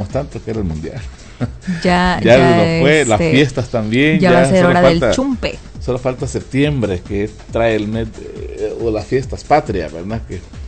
tanto, que era el mundial. Ya no fue, las fiestas también. Ya va a ser hora del chumpe. Solo falta septiembre, que trae el mes, o las fiestas patrias, ¿verdad?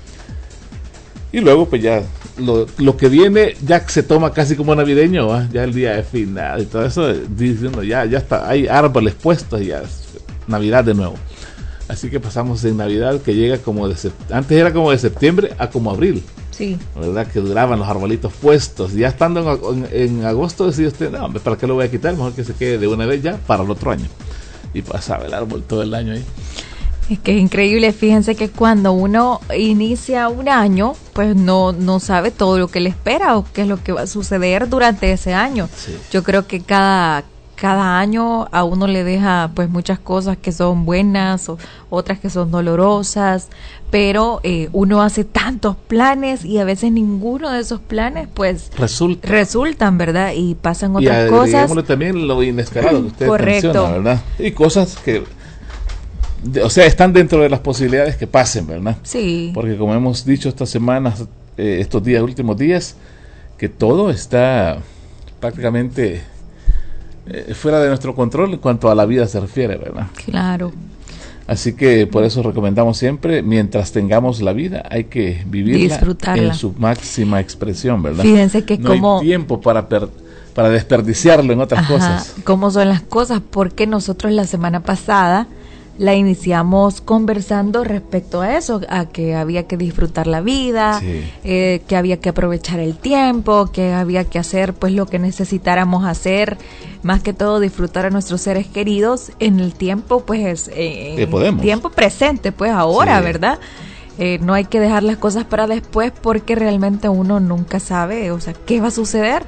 Y luego pues ya lo que viene ya se toma casi como navideño, ¿va? Ya el día de final y todo eso, diciendo ya está, hay árboles puestos y ya es Navidad de nuevo. Así que pasamos en Navidad, que llega como antes era como de septiembre a como abril. Sí. ¿Verdad? Que duraban los arbolitos puestos. Ya estando en agosto decide usted, no, ¿para qué lo voy a quitar? Mejor que se quede de una vez ya para el otro año. Y pasaba el árbol todo el año ahí. Es que es increíble, fíjense que cuando uno inicia un año, pues no sabe todo lo que le espera o qué es lo que va a suceder durante ese año. Sí. Yo creo que cada año a uno le deja pues muchas cosas que son buenas, o otras que son dolorosas, pero uno hace tantos planes y a veces ninguno de esos planes pues resultan, ¿verdad? Y pasan otras cosas. Y digámosle también lo inesperado que usted correcto. menciona, ¿verdad? Y cosas que, o sea, están dentro de las posibilidades que pasen, ¿verdad? Sí. Porque como hemos dicho estas semanas, estos últimos días, que todo está prácticamente fuera de nuestro control en cuanto a la vida se refiere, ¿verdad? Claro. Así que por eso recomendamos siempre, mientras tengamos la vida, hay que vivirla, disfrutarla en su máxima expresión, ¿verdad? Fíjense que no hay tiempo para desperdiciarlo en otras cosas. ¿Cómo son las cosas? Porque nosotros la semana pasada la iniciamos conversando respecto a eso, a que había que disfrutar la vida, sí. Que había que aprovechar el tiempo, que había que hacer pues lo que necesitáramos hacer, más que todo disfrutar a nuestros seres queridos en el tiempo pues tiempo presente pues ahora, sí. ¿Verdad? No hay que dejar las cosas para después porque realmente uno nunca sabe, o sea, qué va a suceder.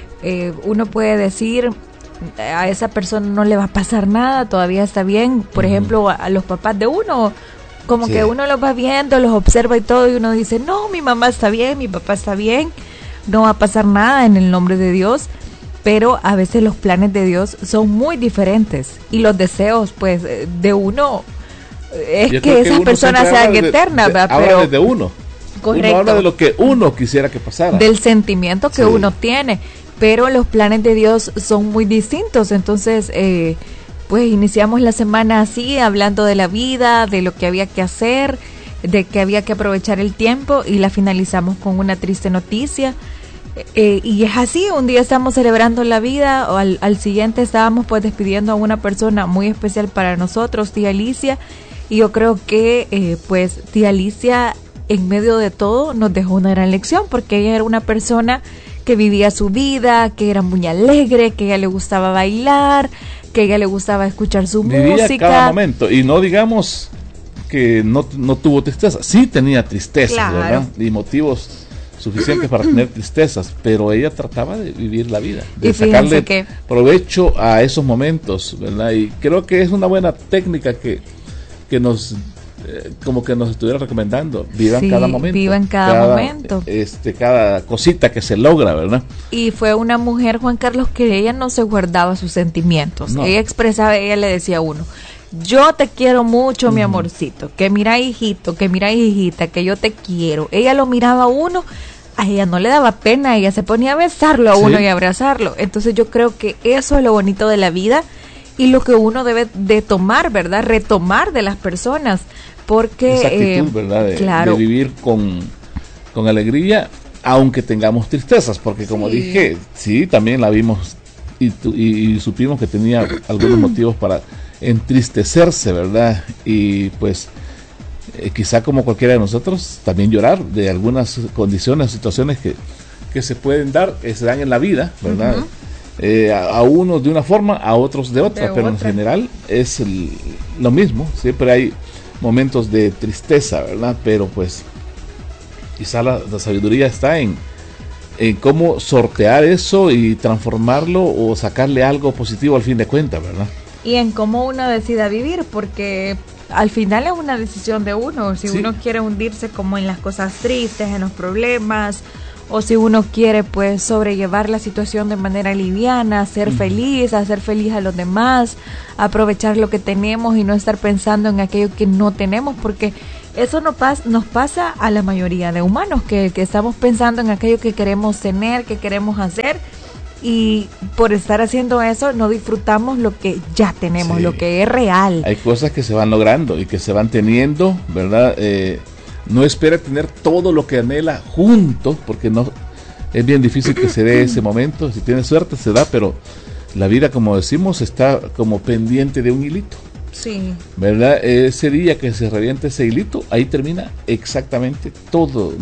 Uno puede decir, a esa persona no le va a pasar nada, todavía está bien. Por ejemplo, a los papás de uno, como sí. Que uno los va viendo, los observa y todo, y uno dice, no, mi mamá está bien, mi papá está bien, no va a pasar nada en el nombre de Dios. Pero a veces los planes de Dios son muy diferentes y los deseos pues de uno es que esas personas sean eternas, ¿verdad? Habla desde uno. Correcto. Uno habla de lo que uno quisiera que pasara, del sentimiento que sí. Uno tiene. Pero los planes de Dios son muy distintos, entonces pues iniciamos la semana así, hablando de la vida, de lo que había que hacer, de que había que aprovechar el tiempo, y la finalizamos con una triste noticia. Y es así, un día estamos celebrando la vida, o al siguiente estábamos pues despidiendo a una persona muy especial para nosotros, tía Alicia, y yo creo que pues tía Alicia en medio de todo nos dejó una gran lección, porque ella era una persona que vivía su vida, que era muy alegre, que a ella le gustaba bailar, que a ella le gustaba escuchar su música. Cada momento, y no digamos que no tuvo tristeza, sí tenía tristezas, claro. ¿Verdad? Y motivos suficientes para tener tristezas, pero ella trataba de vivir la vida, de sacarle provecho a esos momentos, ¿verdad? Y creo que es una buena técnica que nos como que nos estuviera recomendando, vivan sí, cada momento, vivan cada momento, cada cosita que se logra, ¿verdad? Y fue una mujer, Juan Carlos, que ella no se guardaba sus sentimientos, no. Ella expresaba, ella le decía a uno, yo te quiero mucho, mi amorcito, que mira hijito, que mira hijita, que yo te quiero. Ella lo miraba a uno, a ella no le daba pena, ella se ponía a besarlo a uno y a abrazarlo. Entonces yo creo que eso es lo bonito de la vida y lo que uno debe de tomar, ¿verdad? Retomar de las personas, porque esa actitud, ¿verdad? Claro. De vivir con alegría, aunque tengamos tristezas, porque como dije, sí, también la vimos y supimos que tenía algunos motivos para entristecerse, ¿verdad? Y pues quizá como cualquiera de nosotros también llorar de algunas condiciones, situaciones que se pueden dar, se dan en la vida, ¿verdad? A unos de una forma, a otros de otra, pero en general es lo mismo, siempre hay momentos de tristeza, ¿verdad? Pero pues quizá la sabiduría está en cómo sortear eso y transformarlo o sacarle algo positivo al fin de cuentas, ¿verdad? Y en cómo uno decida vivir, porque al final es una decisión de uno, si uno quiere hundirse como en las cosas tristes, en los problemas, o si uno quiere pues sobrellevar la situación de manera liviana, ser feliz, hacer feliz a los demás, aprovechar lo que tenemos y no estar pensando en aquello que no tenemos, porque Eso nos pasa a la mayoría de humanos, que estamos pensando en aquello que queremos tener, que queremos hacer, y por estar haciendo eso no disfrutamos lo que ya tenemos, lo que es real. Hay cosas que se van logrando y que se van teniendo, ¿verdad? No espera tener todo lo que anhela juntos, porque no es bien difícil que se dé ese momento. Si tiene suerte se da, pero la vida, como decimos, está como pendiente de un hilito. Sí. ¿Verdad? Ese día que se revienta ese hilito, ahí termina exactamente todo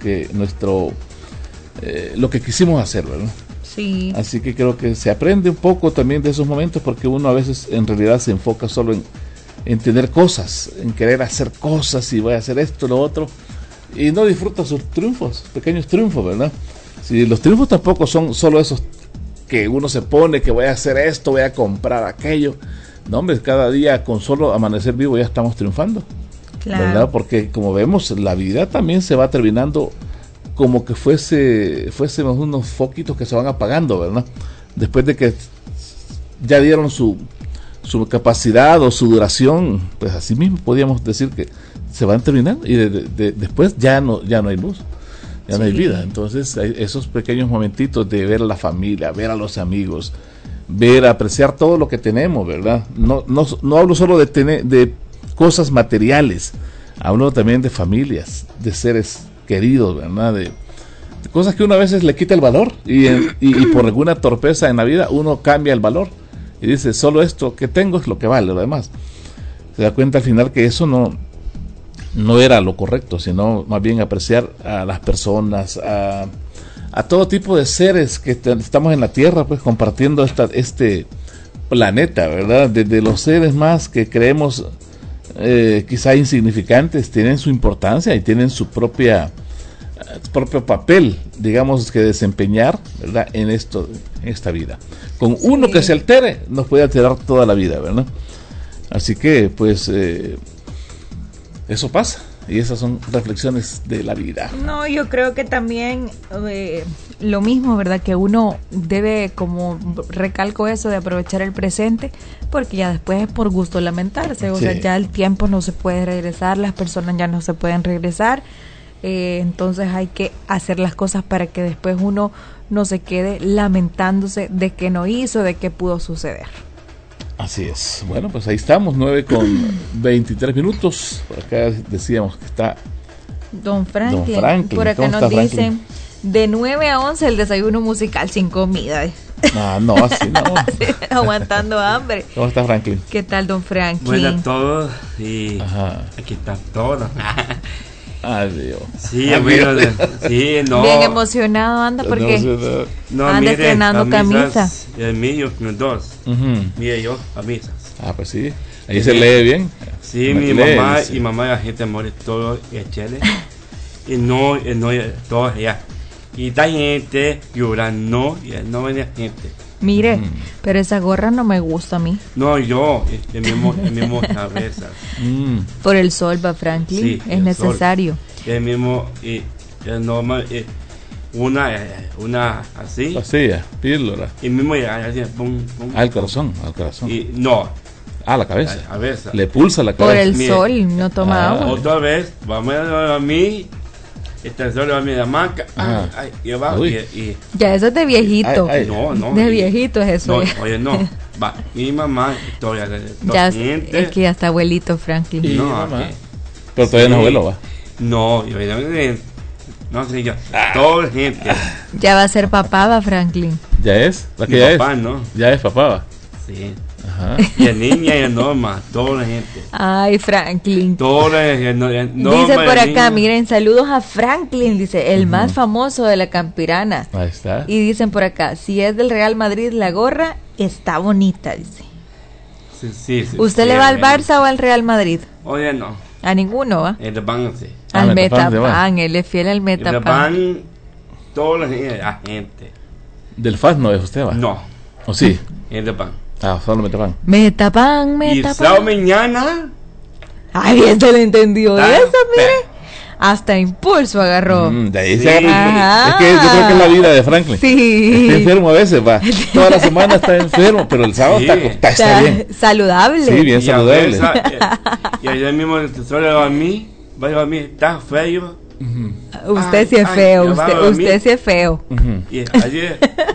lo que quisimos hacer, ¿verdad? Sí. Así que creo que se aprende un poco también de esos momentos, porque uno a veces en realidad se enfoca solo en tener cosas, en querer hacer cosas y voy a hacer esto, lo otro, y no disfruta sus triunfos, pequeños triunfos, ¿verdad? Si los triunfos tampoco son solo esos que uno se pone, que voy a hacer esto, voy a comprar aquello. No, hombre, cada día con solo amanecer vivo ya estamos triunfando, claro. ¿Verdad? Porque como vemos, la vida también se va terminando como que fuésemos unos foquitos que se van apagando, ¿verdad? Después de que ya dieron su capacidad o su duración, pues así mismo podríamos decir que se van terminando y después ya no hay luz, ya no hay vida. Entonces hay esos pequeños momentitos de ver a la familia, ver a los amigos, apreciar todo lo que tenemos, ¿verdad? No hablo solo de cosas materiales, hablo también de familias, de seres queridos, ¿verdad? De cosas que uno a veces le quita el valor y por alguna torpeza en la vida uno cambia el valor y dice, solo esto que tengo es lo que vale, lo demás. Se da cuenta al final que eso no era lo correcto, sino más bien apreciar a las personas, a todo tipo de seres que estamos en la tierra, pues compartiendo este planeta, ¿verdad? Desde los seres más que creemos quizá insignificantes, tienen su importancia y tienen su propio papel, digamos, que desempeñar, ¿verdad? En esta vida. Con uno que se altere, nos puede alterar toda la vida, ¿verdad? Así que, pues, eso pasa. Y esas son reflexiones de la vida. No, yo creo que también lo mismo, ¿verdad? Que uno debe, como recalco eso, de aprovechar el presente, porque ya después es por gusto lamentarse. O sea, ya el tiempo no se puede regresar, las personas ya no se pueden regresar. Entonces hay que hacer las cosas para que después uno no se quede lamentándose de que no hizo, de que pudo suceder. Así es. Bueno, pues ahí estamos, 9:23. Por acá decíamos que está Don Franklin. Por acá nos dicen, de 9 a 11 el desayuno musical sin comida. No, así no. Aguantando hambre. ¿Cómo está Franklin? ¿Qué tal, Don Franklin? Buenas a todos y aquí está todo. Adiós. Sí, bueno, sí, no. Bien emocionado anda porque anda estrenando camisas. El mío, los dos. Mire yo, camisas. Pues sí. Ahí se lee bien. Sí, mi mamá y mamá la gente muere todo en Chile. y no todo allá. Y esta gente llorando y no venía gente. Mire, pero esa gorra no me gusta a mí. No, yo, el mismo cabeza. Por el sol, va Franklin, sí, es necesario. Sol. El mismo, y el normal, una así. Pastilla, píldora. Y mismo así, pum. Al corazón. Y no. La cabeza. La cabeza. Le pulsa la cabeza. Por el sol, no toma agua. Otra vez, vamos a mí. Esta solo a mi hamaca y abajo y ya eso es de viejito. No, de viejito es eso. No, oye, no. Va, mi mamá todavía ya es que ya está abuelito Franklin. No, mamá. Pero todavía no es abuelo, va. No, yo no sé yo. Toda la gente. Ya va a ser papá, va Franklin. Ya es. La que ya papá, es. ¿no? Ya es papá, va. Sí. Ajá. Y el niña y el Norma, toda la gente. Ay, Franklin. Dice por acá, miren, saludos a Franklin, dice, el más famoso de la Campirana. Ahí está. Y dicen por acá, si es del Real Madrid la gorra, está bonita, dice. Sí. ¿Usted le va al Barça o al Real Madrid? Oye, no. A ninguno, ¿va? El Metapan, sí. Al Metapan, él es fiel al Metapan. El Metapan, toda la gente. ¿Del FAS no es usted, va? No. ¿O sí? El Metapan. Solo Metapan. Metapan. Y sábado mañana. Ay, bien se le entendió eso, mire. Hasta impulso agarró. De ahí se agarró. Es que yo creo que es la vida de Franklin. Sí. Está enfermo a veces, va. Toda la semana está enfermo, pero el sábado está bien. Saludable. Sí, bien saludable. Y ayer mismo solo a mí, Vaya a mí, está feo. Usted sí es feo, usted sí es feo. Y ayer